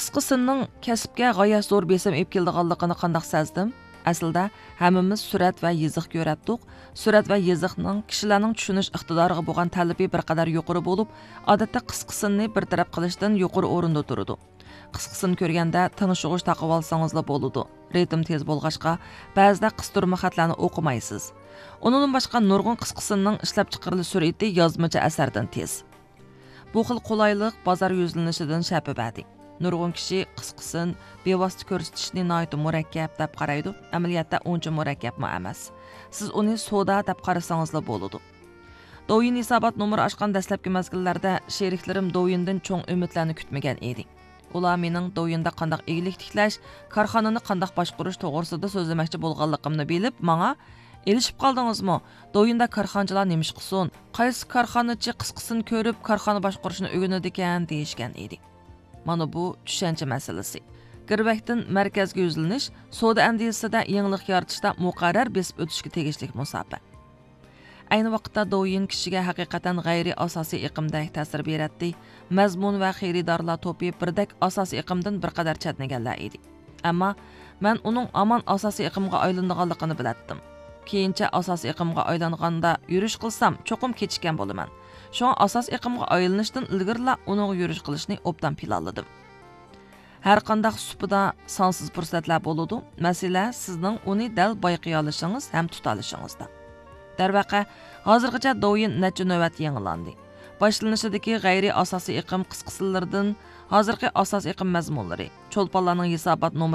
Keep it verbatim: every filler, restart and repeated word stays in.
qisqasining kasbga g'oyat zo'r besim ep keldiganligini qandoq sezdim? Aslida hammamiz surat va yiziq ko'ratdik. Surat va yiziqning kishilarning tushunish iqtidoriga bo'lgan talabi bir qadar yuqori bo'lib, odatda qisqasini bir taraf qilishdan yuqori o'rinda turadi. Qisqasini ko'rganda tanishug'ish taqib olsangizlar bo'ladi. Ritm tez bo'lg'achqa, ba'zida qistirma xatlarni o'qimaysiz. Undan boshqa nurg'un qisqasining ishlab chiqarilish sur'ati yozmacha asardan tez. Bu xil qulaylik bozor yuzlanishidan shapibadi. Nurg'un kishi qisqasin bevosita ko'rsatishni noyat murakkab deb qaraydi. Amaliyotda uncha murakkab emas. Siz uni soda deb qarasangizlar bo'ladi. Douyin hisobot nomeri ochgan dastlabki mazgillarda sheriklarim Douyindan cho'ng umidlarni kutmagan edi. Ular mening Douyinda qanday eglik tiklash, korxonani qanday boshqarish to'g'risida so'zlamoqchi bo'lganligimni bilib, menga "Elishib qoldingizmi? Douyinda korxonchilar nima ish qilsin? Qaysi korxonachi qisqasini ko'rib, korxona boshqarishni o'rganadi ekan" deyishgan edi. Mana bu tushuncha masalasi. Girbakdan markazga yuzlanish, savdo andisida yangilik yaratishda muqarrar besib o'tishga tegishli musobaqa. Ayni vaqtda Douyin kishiga haqiqatan g'ayri asosiy iqimda ta'sir beradi. Mazmun va xaridorlar to'pi birdak asosiy iqimdan bir qadar chatnaganlar edi. Ammo men uning amon asosiy iqimga aylanganligini bilatdim. Keyincha asosiy iqimga aylanganda yurish qilsam, cho'qim kechikkan bo'laman. Шуңа asas iqimga aylanishdan ilgirla uning yurish qilishni obdan planladim. Har qanday supida sonsiz fursatlar bo'ladi. Masala sizning uni dal bayqiy olishingiz ham tuta olishingizda. Darvaqa, hozirgacha Douyin necha navbat yangilandi. Boshlanishidagi g'ayri asosiy iqim qisqasillardan hozirgi asosiy iqim mazmunlari, cho'lponlarning hisobot nomeri